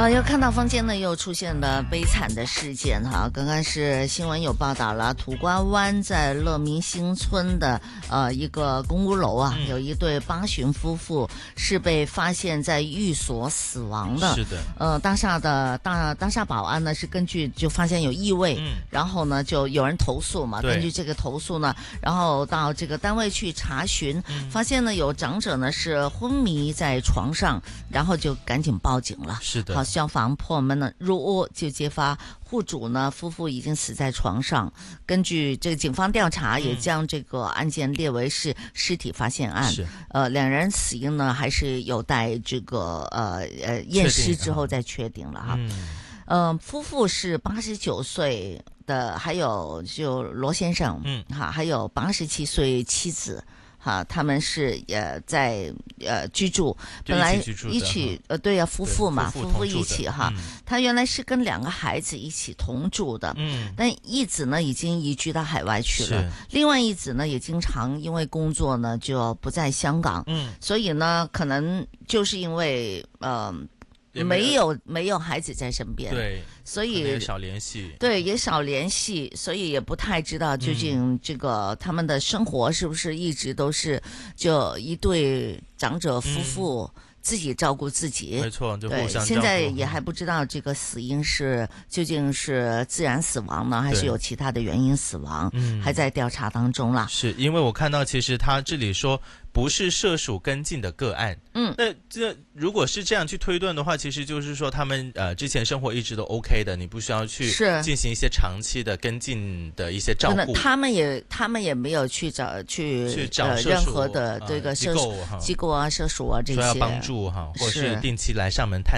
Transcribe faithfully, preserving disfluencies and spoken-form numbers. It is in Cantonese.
啊，又看到坊间呢又出现了悲惨的事件哈，刚刚是新闻有报道了，土瓜湾在乐明新村的呃一个公屋楼啊，嗯、有一对八旬夫妇是被发现在寓所死亡的。 是的。 呃，当下的大当下保安呢是根据就发现有异味，嗯、然后呢就有人投诉嘛，根据这个投诉呢，然后到这个单位去查询，嗯、发现呢有长者呢是昏迷在床上，然后就赶紧报警了。 是的。 好，消防破门呢入屋就揭发户主呢夫妇已经死在床上。根据这个警方调查，也将这个案件列为是尸体发现案。 是。 呃，两人死因呢还是有待这个呃呃验尸之后再确定了哈。嗯。呃，夫妇是八十九岁的，还有就罗先生，嗯，哈，还有八十七岁妻子。哈，他们是呃在呃居住，本来一起呃对啊，夫妇嘛，夫妇一起哈。嗯、他原来是跟两个孩子一起同住的，嗯，但一子呢已经移居到海外去了，另外一子呢也经常因为工作呢就不在香港，嗯，所以呢可能就是因为呃。没有没有孩子在身边， 对， 所以也少联系， 对，也少联系，所以也不太知道究竟这个、嗯、他们的生活是不是一直都是就一对长者夫妇。嗯自己照顾自己， 没错，就互相照顾。 现在也还不知道这个死因是究竟是自然死亡呢，还是有其他的原因死亡，嗯，还在调查当中啦。 是因为我看到，其实他这里说不是涉属跟进的个案，嗯，那这如果是这样去推断的话，其实就是说他们呃之前生活一直都 OK 的，你不需要去进行一些长期的跟进的一些照顾。 他们也他们也没有去找去去找呃任何的这个机构机构啊、社署啊这些说要帮助哈，或是定期来上门探